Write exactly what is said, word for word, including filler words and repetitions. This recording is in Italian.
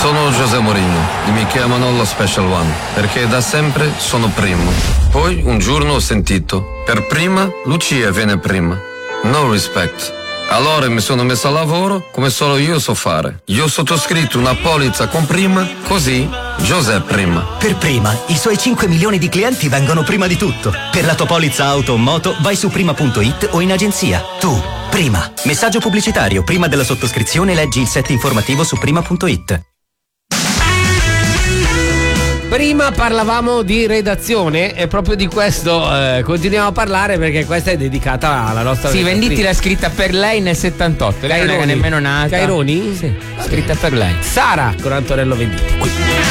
Sono José Mourinho e mi chiamano lo Special One perché da sempre sono primo. Poi un giorno ho sentito, per prima Lucia viene prima. No respect. Allora mi sono messo a lavoro come solo io so fare. Io ho sottoscritto una polizza con prima, così José prima. Per prima, i suoi cinque milioni di clienti vengono prima di tutto. Per la tua polizza auto o moto vai su prima punto it o in agenzia. Tu, prima. Messaggio pubblicitario. Prima della sottoscrizione leggi il set informativo su prima punto it. Prima parlavamo di redazione e proprio di questo eh, continuiamo a parlare perché questa è dedicata alla nostra Sì, redattrice. Venditti l'ha scritta per lei nel settantotto. Lei non era nemmeno nata. Caironi? Sì, scritta per lei. Sara con Antonello Venditti qui.